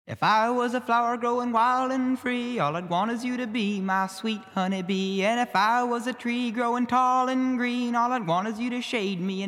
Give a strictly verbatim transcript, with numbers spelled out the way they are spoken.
If I was a flower growing wild and free, all I'd want is you to be my sweet honeybee. And if I was a tree growing tall and green, all I'd want is you to shade me and